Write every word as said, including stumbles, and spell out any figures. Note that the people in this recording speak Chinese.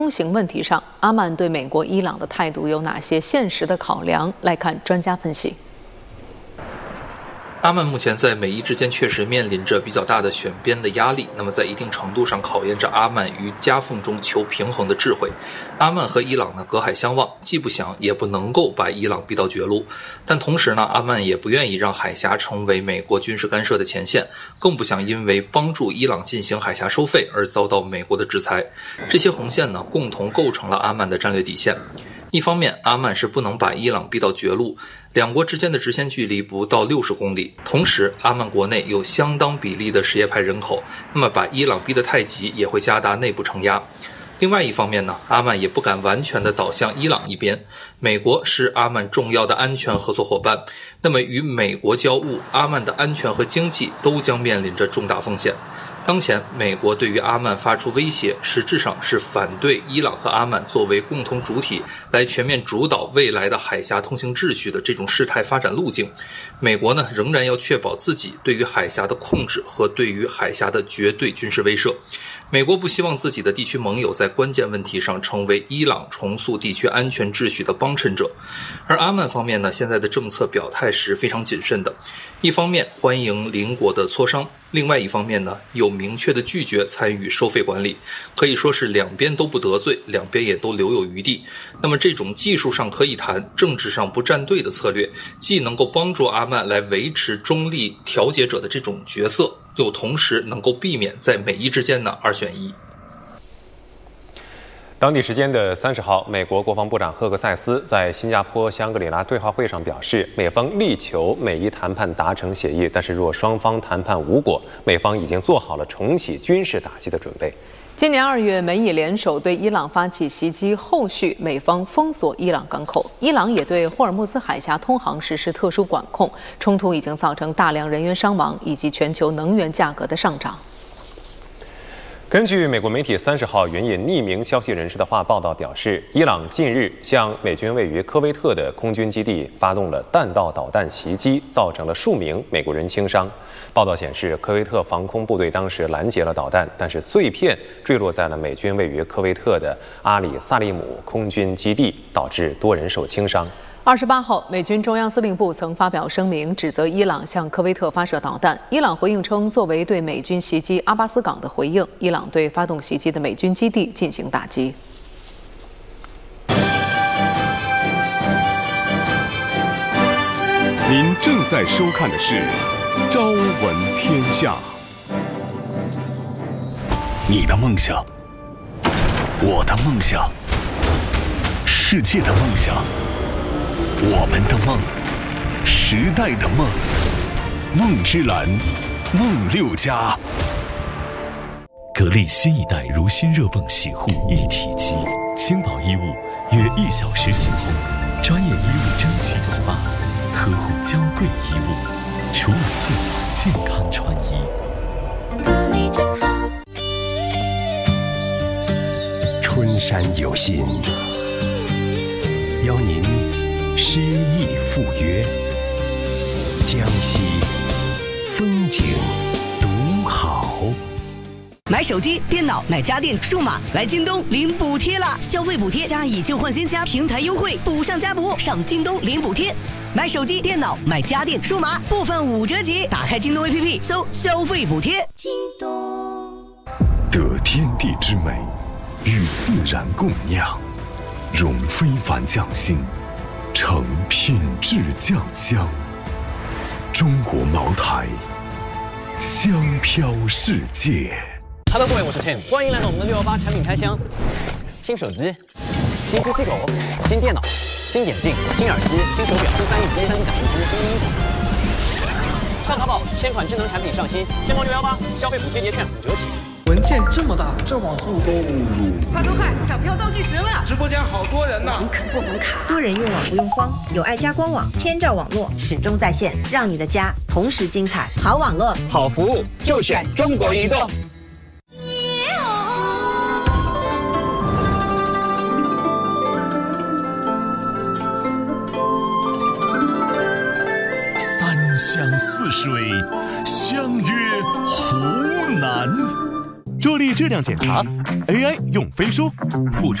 通行问题上，阿曼对美国、伊朗的态度有哪些现实的考量？来看专家分析。 阿曼目前在美伊之间确实面临着比较大的选边的压力，那么在一定程度上考验着阿曼于夹缝中求平衡的智慧。阿曼和伊朗呢隔海相望，既不想也不能够把伊朗逼到绝路，但同时呢，阿曼也不愿意让海峡成为美国军事干涉的前线，更不想因为帮助伊朗进行海峡收费而遭到美国的制裁。这些红线呢，共同构成了阿曼的战略底线。一方面，阿曼是不能把伊朗逼到绝路，两国之间的直线距离不到六十公里，同时阿曼国内有相当比例的什叶派人口，那么把伊朗逼得太急也会加大内部承压。另外一方面呢，阿曼也不敢完全的倒向伊朗一边，美国是阿曼重要的安全合作伙伴，那么与美国交恶，阿曼的安全和经济都将面临着重大风险。当前，美国对于阿曼发出威胁，实质上是反对伊朗和阿曼作为共同主体来全面主导未来的海峡通行秩序的这种事态发展路径。美国呢，仍然要确保自己对于海峡的控制和对于海峡的绝对军事威慑。美国不希望自己的地区盟友在关键问题上成为伊朗重塑地区安全秩序的帮衬者。而阿曼方面呢，现在的政策表态是非常谨慎的，一方面欢迎邻国的磋商，另外一方面呢，有明确的拒绝参与收费管理，可以说是两边都不得罪，两边也都留有余地。那么这种技术上可以谈，政治上不站队的策略，既能够帮助阿曼来维持中立调解者的这种角色，又同时能够避免在美伊之间呢二选一。 当地时间的三十号，美国国防部长赫克塞斯在新加坡香格里拉对话会上表示，美方力求美伊谈判达成协议，但是若双方谈判无果，美方已经做好了重启军事打击的准备。 今年二月，美以联手对伊朗发起袭击，后续美方封锁伊朗港口，伊朗也对霍尔木兹海峡通航实施特殊管控，冲突已经造成大量人员伤亡以及全球能源价格的上涨。 根据美国媒体三十号援引匿名消息人士的话报道表示，伊朗近日向美军位于科威特的空军基地发动了弹道导弹袭击，造成了数名美国人轻伤。报道显示，科威特防空部队当时拦截了导弹，但是碎片坠落在了美军位于科威特的阿里萨利姆空军基地，导致多人受轻伤。 二十八号，美军中央司令部曾发表声明，指责伊朗向科威特发射导弹。伊朗回应称，作为对美军袭击阿巴斯港的回应，伊朗对发动袭击的美军基地进行打击。 您正在收看的是《朝闻天下》。你的梦想，我的梦想，世界的梦想。我们的梦，时代的梦，梦之蓝，梦六家。 格力新一代如新热泵洗护一体机，轻薄衣物约一小时洗后，专业衣物蒸汽 S P A， 呵护娇贵衣物，除了健健康穿衣。 格力真好。 春山有心，邀您诗意赴约，江西风景独好。 买手机、电脑、买家电、数码，来京东领补贴啦！消费补贴加以旧换新加平台优惠，补上加补，上京东领补贴。买手机、电脑、买家电、数码，部分五折起。打开京东 A P P， 搜消费补贴。 京东得天地之美，与自然共酿，融非凡匠心，成品质酱香。中国茅台，香飘世界。 Hello， 各位，我是 Tim， 欢迎来到我们的六一八产品开箱。新手机、新机器狗、新电脑、新眼镜、新耳机、新手表、新翻译机、新感应机、新衣服。上淘宝，千款智能产品上新，天猫六一八消费补贴节券五折起。 文件这么大，这网速都侮辱。 快快快，抢票倒计时了！ 直播间好多人呢。 红卡不红卡？ 多人用网不用慌，有爱家官网，天照网络始终在线，让你的家同时精彩。好网络， 好服务，就选中国移动。 三湘四水，相约湖南。 助力质量检查 ，A I 用飞书，付出。